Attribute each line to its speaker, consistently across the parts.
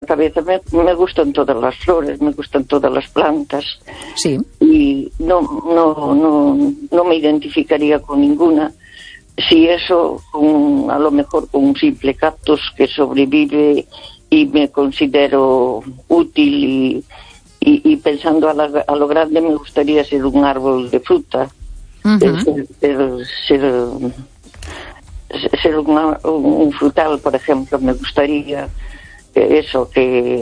Speaker 1: cabeza, me gustan todas las flores, me gustan todas las plantas.
Speaker 2: Sí.
Speaker 1: Y no me identificaría con ninguna. Si eso, a lo mejor con un simple cactus que sobrevive y me considero útil y pensando a lo grande, me gustaría ser un árbol de fruta. Ser un frutal, por ejemplo, me gustaría eso, que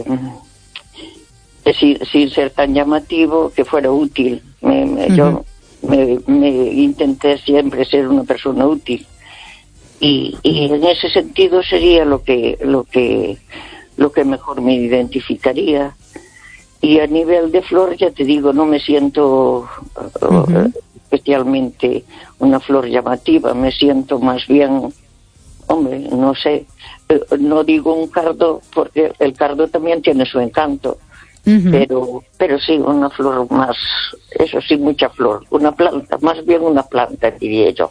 Speaker 1: sin ser tan llamativo, que fuera útil. Yo me intenté siempre ser una persona útil y en ese sentido sería lo que mejor me identificaría. Y a nivel de flor, ya te digo, no me siento especialmente una flor llamativa, me siento más bien, hombre, no sé, no digo un cardo, porque el cardo también tiene su encanto, pero sí, una flor más, eso sí, mucha flor, una planta, más bien una planta, diría yo.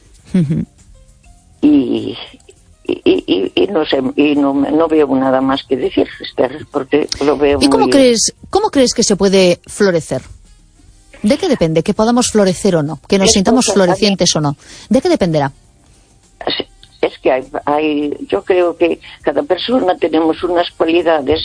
Speaker 1: Y no sé, y no veo nada más que decir, Esther, porque lo veo.
Speaker 2: ¿Y cómo crees que se puede florecer? ¿De qué depende que podamos florecer o no? Que nos sintamos florecientes o no. ¿De qué dependerá?
Speaker 1: Es que yo creo que cada persona tenemos unas cualidades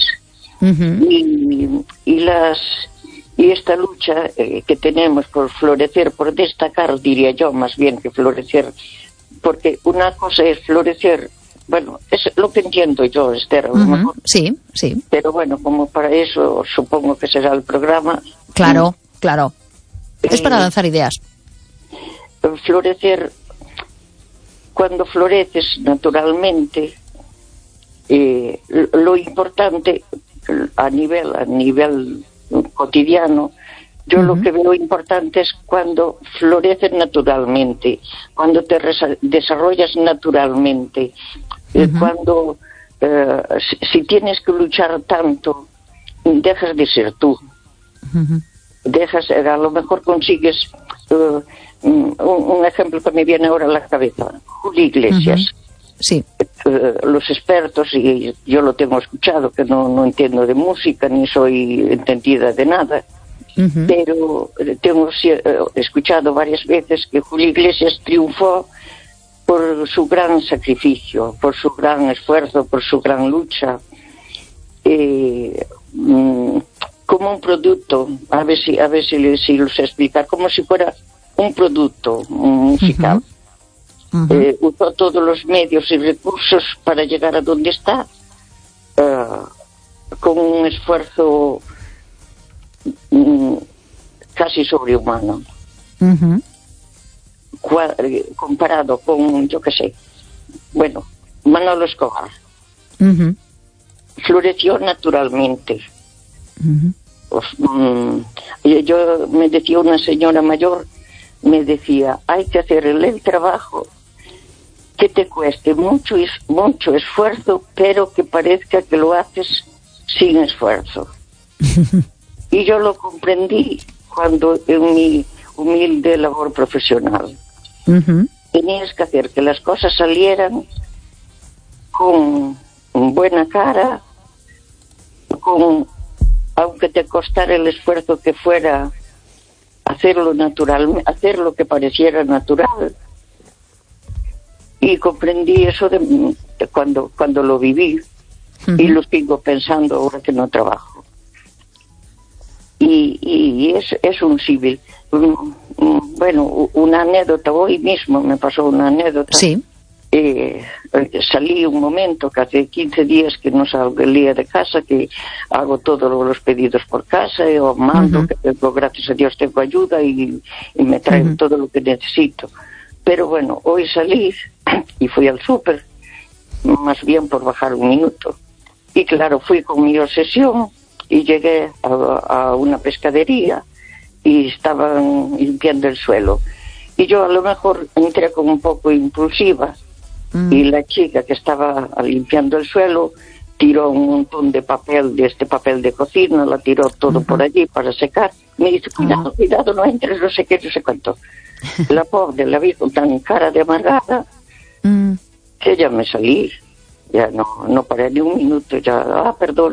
Speaker 1: y esta lucha que tenemos por florecer, por destacar, diría yo, más bien que florecer, porque una cosa es florecer, bueno, es lo que entiendo yo, Esther, a lo mejor.
Speaker 2: Sí.
Speaker 1: Pero bueno, como para eso supongo que será el programa.
Speaker 2: Claro. Es para lanzar ideas.
Speaker 1: Florecer, cuando floreces naturalmente, lo importante a nivel cotidiano, yo lo que veo importante es cuando floreces naturalmente, cuando te desarrollas naturalmente, cuando si tienes que luchar tanto, dejas de ser tú. A lo mejor consigues un ejemplo que me viene ahora a la cabeza, Julio Iglesias.
Speaker 2: Sí.
Speaker 1: Los expertos, y yo lo tengo escuchado, que no entiendo de música ni soy entendida de nada, pero tengo escuchado varias veces que Julio Iglesias triunfó por su gran sacrificio, por su gran esfuerzo, por su gran lucha, como un producto, a ver si lo sé explicar, como si fuera un producto musical. Usó todos los medios y recursos para llegar a donde está, con un esfuerzo casi sobrehumano, comparado con, yo qué sé, bueno, Manolo Escobar. Floreció naturalmente. Yo me decía una señora mayor, me decía, hay que hacer el trabajo que te cueste mucho esfuerzo, pero que parezca que lo haces sin esfuerzo. Y yo lo comprendí cuando en mi humilde labor profesional tenías que hacer que las cosas salieran con buena cara, aunque te costara el esfuerzo que fuera hacerlo natural, hacer lo que pareciera natural. Y comprendí eso de cuando lo viví, y lo sigo pensando ahora que no trabajo. Y es un símil. Bueno, una anécdota, hoy mismo me pasó una anécdota.
Speaker 2: Sí.
Speaker 1: Salí un momento, que hace 15 días que no salía de casa, que hago todos los pedidos por casa, o mando, que tengo, gracias a Dios tengo ayuda y me traen todo lo que necesito. Pero bueno, hoy salí y fui al súper, más bien por bajar un minuto. Y claro, fui con mi obsesión y llegué a una pescadería y estaban limpiando el suelo. Y yo a lo mejor entré como un poco impulsiva, y la chica que estaba limpiando el suelo tiró un montón de papel, de este papel de cocina, la tiró todo por allí para secar. Me dice, cuidado, no entres, no sé qué, no sé cuánto. La pobre la vi con tan cara de amargada que ya me salí. Ya no paré ni un minuto, ya, perdón,